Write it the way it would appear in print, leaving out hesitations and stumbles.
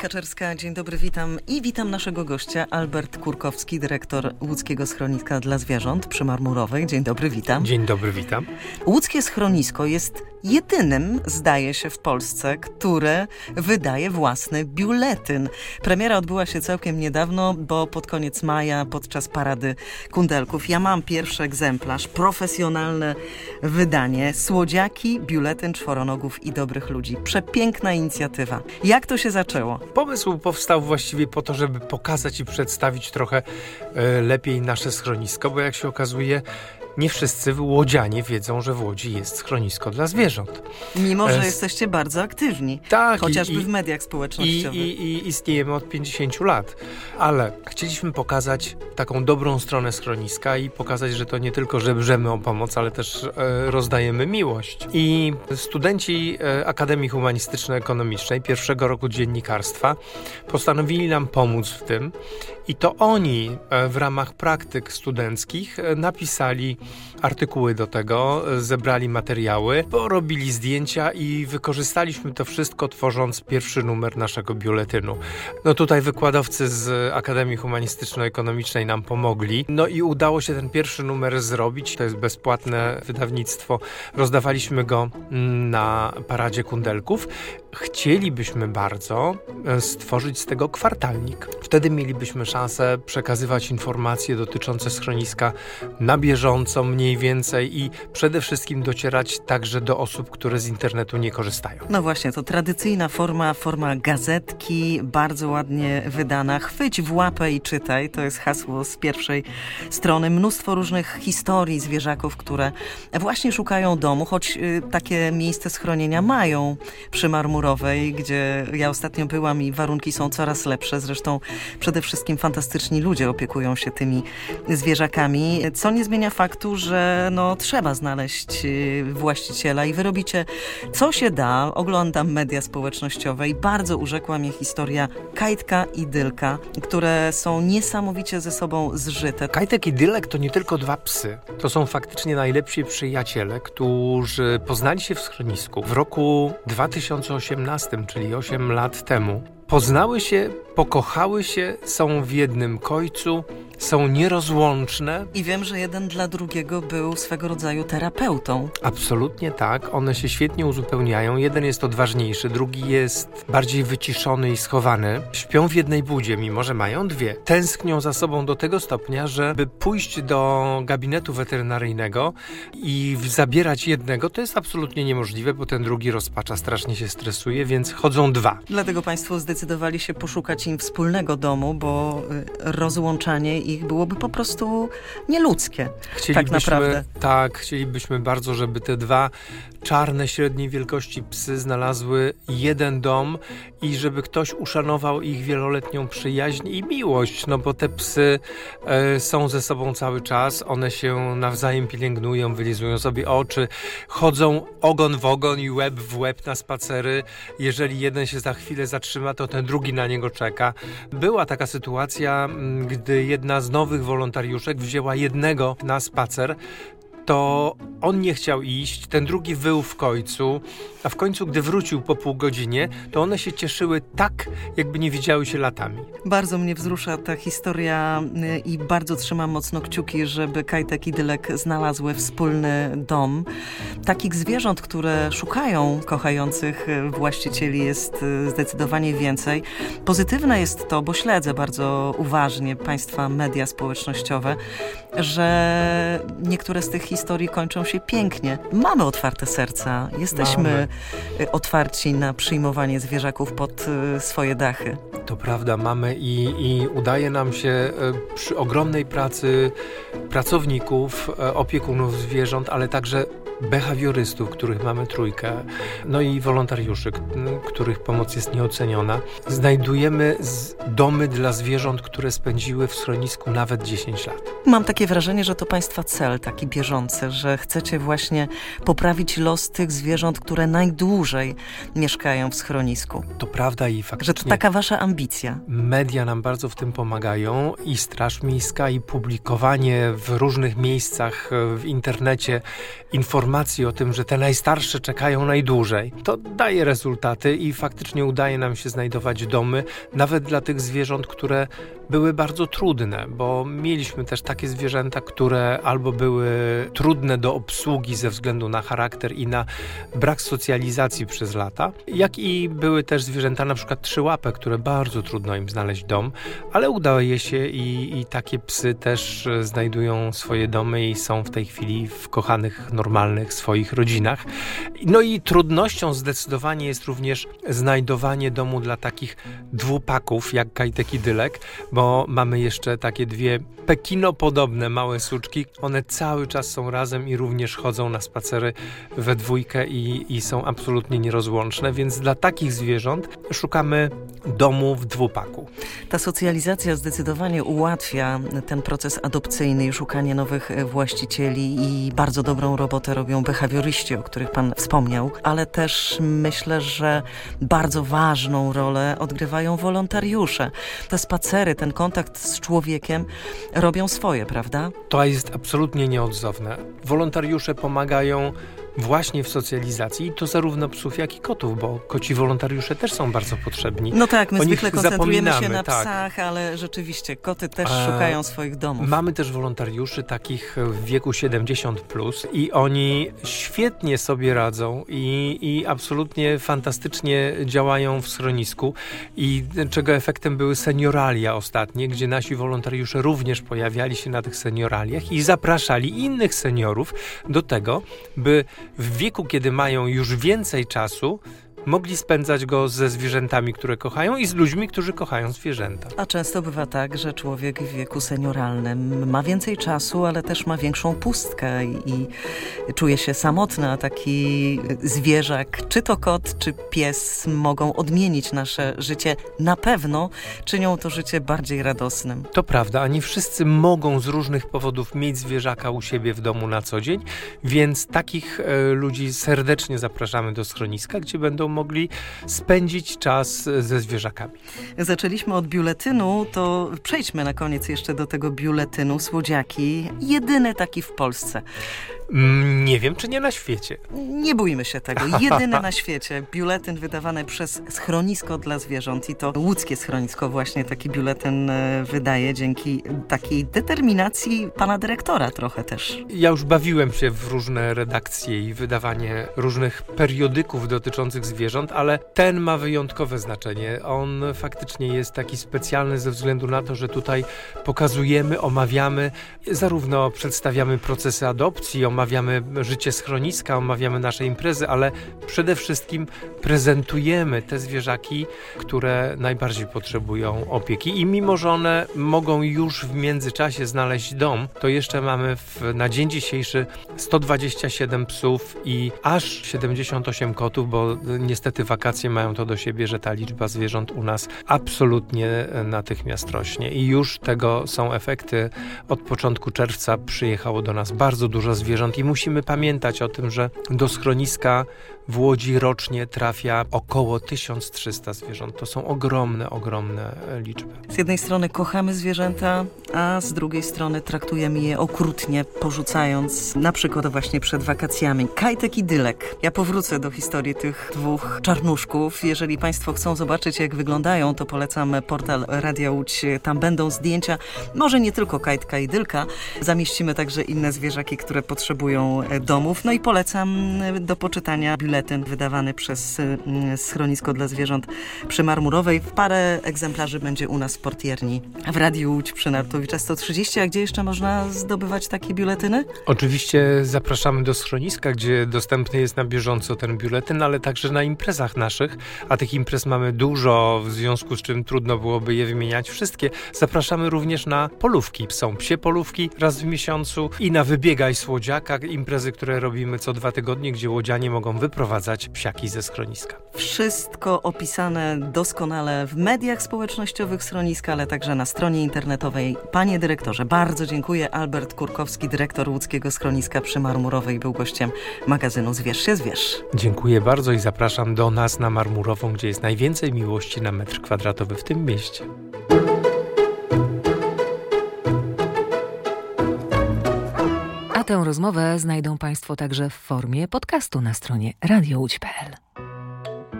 Kaczerska, dzień dobry, witam i witam naszego gościa, Albert Kurkowski, dyrektor Łódzkiego Schroniska dla Zwierząt przy Marmurowej. Dzień dobry, witam. Dzień dobry, witam. Łódzkie Schronisko jest jedynym, zdaje się, w Polsce, które wydaje własny biuletyn. Premiera odbyła się całkiem niedawno, bo pod koniec maja, podczas Parady Kundelków. Ja mam pierwszy egzemplarz, profesjonalne wydanie. Słodziaki, biuletyn czworonogów i dobrych ludzi. Przepiękna inicjatywa. Jak to się zaczęło? Pomysł powstał właściwie po to, żeby pokazać i przedstawić trochę lepiej nasze schronisko, bo jak się okazuje, nie wszyscy łodzianie wiedzą, że w Łodzi jest schronisko dla zwierząt. Mimo, że jesteście bardzo aktywni. Tak. Chociażby w mediach społecznościowych. I istniejemy od 50 lat. Ale chcieliśmy pokazać taką dobrą stronę schroniska i pokazać, że to nie tylko żebrzemy o pomoc, ale też rozdajemy miłość. I studenci Akademii Humanistyczno-Ekonomicznej pierwszego roku dziennikarstwa postanowili nam pomóc w tym. I to oni w ramach praktyk studenckich napisali artykuły do tego, zebrali materiały, porobili zdjęcia i wykorzystaliśmy to wszystko, tworząc pierwszy numer naszego biuletynu. No tutaj wykładowcy z Akademii Humanistyczno-Ekonomicznej nam pomogli. No i udało się ten pierwszy numer zrobić. To jest bezpłatne wydawnictwo. Rozdawaliśmy go na Paradzie Kundelków. Chcielibyśmy bardzo stworzyć z tego kwartalnik. Wtedy mielibyśmy szansę przekazywać informacje dotyczące schroniska na bieżąco, mniej więcej i przede wszystkim docierać także do osób, które z internetu nie korzystają. No właśnie, to tradycyjna forma gazetki, bardzo ładnie wydana. Chwyć w łapę i czytaj, to jest hasło z pierwszej strony. Mnóstwo różnych historii zwierzaków, które właśnie szukają domu, choć takie miejsce schronienia mają przy Marmurowej, gdzie ja ostatnio byłam i warunki są coraz lepsze. Zresztą przede wszystkim fantastyczni ludzie opiekują się tymi zwierzakami, co nie zmienia faktu, że trzeba znaleźć właściciela i wy robicie co się da. Oglądam media społecznościowe i bardzo urzekła mnie historia Kajtka i Dylka, które są niesamowicie ze sobą zżyte. Kajtek i Dylek to nie tylko dwa psy. To są faktycznie najlepsi przyjaciele, którzy poznali się w schronisku w roku 2018, czyli 8 lat temu. Poznały się, pokochały się, są w jednym kojcu, są nierozłączne. I wiem, że jeden dla drugiego był swego rodzaju terapeutą. Absolutnie tak. One się świetnie uzupełniają. Jeden jest odważniejszy, drugi jest bardziej wyciszony i schowany. Śpią w jednej budzie, mimo że mają dwie. Tęsknią za sobą do tego stopnia, żeby pójść do gabinetu weterynaryjnego i zabierać jednego, to jest absolutnie niemożliwe, bo ten drugi rozpacza, strasznie się stresuje, więc chodzą dwa. Dlatego Państwo zdecydowali się poszukać im wspólnego domu, bo rozłączanie ich byłoby po prostu nieludzkie. Tak naprawdę. Tak, chcielibyśmy bardzo, żeby te dwa czarne, średniej wielkości psy znalazły jeden dom i żeby ktoś uszanował ich wieloletnią przyjaźń i miłość, bo te psy są ze sobą cały czas, one się nawzajem pielęgnują, wylizują sobie oczy, chodzą ogon w ogon i łeb w łeb na spacery. Jeżeli jeden się za chwilę zatrzyma, to ten drugi na niego czeka. Była taka sytuacja, gdy jedna z nowych wolontariuszek wzięła jednego na spacer, to on nie chciał iść, ten drugi wył w końcu, a w końcu, gdy wrócił po pół godzinie, to one się cieszyły tak, jakby nie widziały się latami. Bardzo mnie wzrusza ta historia i bardzo trzymam mocno kciuki, żeby Kajtek i Dylek znalazły wspólny dom. Takich zwierząt, które szukają kochających właścicieli, jest zdecydowanie więcej. Pozytywne jest to, bo śledzę bardzo uważnie Państwa media społecznościowe, że niektóre z tych historii kończą się pięknie. Mamy otwarte serca, jesteśmy otwarci na przyjmowanie zwierzaków pod swoje dachy. To prawda, mamy i udaje nam się przy ogromnej pracy pracowników, opiekunów zwierząt, ale także behawiorystów, których mamy 3, i wolontariuszy, których pomoc jest nieoceniona. Znajdujemy domy dla zwierząt, które spędziły w schronisku nawet 10 lat. Mam takie wrażenie, że to Państwa cel taki bieżący, że chcecie właśnie poprawić los tych zwierząt, które najdłużej mieszkają w schronisku. To prawda i faktycznie. Że to taka Wasza ambicja. Media nam bardzo w tym pomagają i Straż Miejska, i publikowanie w różnych miejscach w internecie informacji informacji o tym, że te najstarsze czekają najdłużej, to daje rezultaty i faktycznie udaje nam się znajdować domy, nawet dla tych zwierząt, które były bardzo trudne, bo mieliśmy też takie zwierzęta, które albo były trudne do obsługi ze względu na charakter i na brak socjalizacji przez lata, jak i były też zwierzęta, na przykład trzyłape, które bardzo trudno im znaleźć dom, ale udaje się i takie psy też znajdują swoje domy i są w tej chwili w kochanych, normalnych swoich rodzinach. No i trudnością zdecydowanie jest również znajdowanie domu dla takich dwupaków jak Kajtek i Dylek, bo mamy jeszcze takie dwie pekinopodobne małe suczki. One cały czas są razem i również chodzą na spacery we dwójkę i są absolutnie nierozłączne, więc dla takich zwierząt szukamy domu w dwupaku. Ta socjalizacja zdecydowanie ułatwia ten proces adopcyjny i szukanie nowych właścicieli i bardzo dobrą robotę robią behawioryści, o których pan wspomniał, ale też myślę, że bardzo ważną rolę odgrywają wolontariusze. Te spacery, ten kontakt z człowiekiem robią swoje, prawda? To jest absolutnie nieodzowne. Wolontariusze pomagają właśnie w socjalizacji i to zarówno psów, jak i kotów, bo koci wolontariusze też są bardzo potrzebni. No tak, my zwykle koncentrujemy się na tak. psach, ale rzeczywiście koty też szukają swoich domów. Mamy też wolontariuszy takich w wieku 70+, i oni świetnie sobie radzą i absolutnie fantastycznie działają w schronisku i czego efektem były senioralia ostatnie, gdzie nasi wolontariusze również pojawiali się na tych senioraliach i zapraszali innych seniorów do tego, by w wieku, kiedy mają już więcej czasu, mogli spędzać go ze zwierzętami, które kochają i z ludźmi, którzy kochają zwierzęta. A często bywa tak, że człowiek w wieku senioralnym ma więcej czasu, ale też ma większą pustkę i czuje się samotny, a taki zwierzak, czy to kot, czy pies, mogą odmienić nasze życie. Na pewno czynią to życie bardziej radosnym. To prawda, a nie wszyscy mogą z różnych powodów mieć zwierzaka u siebie w domu na co dzień, więc takich ludzi serdecznie zapraszamy do schroniska, gdzie będą mogli spędzić czas ze zwierzakami. Zaczęliśmy od biuletynu, to przejdźmy na koniec jeszcze do tego biuletynu Słodziaki. Jedyny taki w Polsce. Nie wiem, czy nie na świecie. Nie bójmy się tego. Jedyny na świecie biuletyn wydawany przez Schronisko dla Zwierząt i to łódzkie schronisko właśnie taki biuletyn wydaje dzięki takiej determinacji pana dyrektora trochę też. Ja już bawiłem się w różne redakcje i wydawanie różnych periodyków dotyczących zwierząt, ale ten ma wyjątkowe znaczenie. On faktycznie jest taki specjalny ze względu na to, że tutaj pokazujemy, omawiamy, zarówno przedstawiamy procesy adopcji, omawiamy życie schroniska, omawiamy nasze imprezy, ale przede wszystkim prezentujemy te zwierzaki, które najbardziej potrzebują opieki. I mimo, że one mogą już w międzyczasie znaleźć dom, to jeszcze mamy na dzień dzisiejszy 127 psów i aż 78 kotów, bo niestety wakacje mają to do siebie, że ta liczba zwierząt u nas absolutnie natychmiast rośnie. I już tego są efekty. Od początku czerwca przyjechało do nas bardzo dużo zwierząt i musimy pamiętać o tym, że do schroniska w Łodzi rocznie trafia około 1300 zwierząt. To są ogromne liczby. Z jednej strony kochamy zwierzęta, a z drugiej strony traktujemy je okrutnie, porzucając na przykład właśnie przed wakacjami. Kajtek i Dylek. Ja powrócę do historii tych dwóch czarnuszków. Jeżeli państwo chcą zobaczyć, jak wyglądają, to polecam portal Radia Łódź. Tam będą zdjęcia, może nie tylko Kajtka i Dylka. Zamieścimy także inne zwierzaki, które potrzebują domów. No i polecam do poczytania biuletyn wydawany przez Schronisko dla Zwierząt przy Marmurowej. W parę egzemplarzy będzie u nas w portierni w Radiu Łódź przy Narutowicza 130. A gdzie jeszcze można zdobywać takie biuletyny? Oczywiście zapraszamy do schroniska, gdzie dostępny jest na bieżąco ten biuletyn, ale także na imprezach naszych, a tych imprez mamy dużo, w związku z czym trudno byłoby je wymieniać wszystkie. Zapraszamy również na polówki. Są psie polówki raz w miesiącu i na Wybiegaj Słodziaka, imprezy, które robimy co 2 tygodnie, gdzie łodzianie mogą wyprowadzać psiaki ze schroniska. Wszystko opisane doskonale w mediach społecznościowych schroniska, ale także na stronie internetowej. Panie dyrektorze, bardzo dziękuję. Albert Kurkowski, dyrektor łódzkiego schroniska przy Marmurowej, był gościem magazynu Zwierz się zwierz. Dziękuję bardzo i zapraszam do nas na Marmurową, gdzie jest najwięcej miłości na metr kwadratowy w tym mieście. A tę rozmowę znajdą Państwo także w formie podcastu na stronie radiołódź.pl.